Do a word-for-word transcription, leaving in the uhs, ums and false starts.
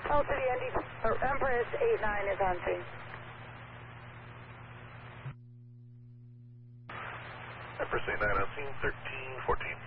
L City N D, or Empress eight nine is on scene. Empress eight nine on scene, thirteen fourteen.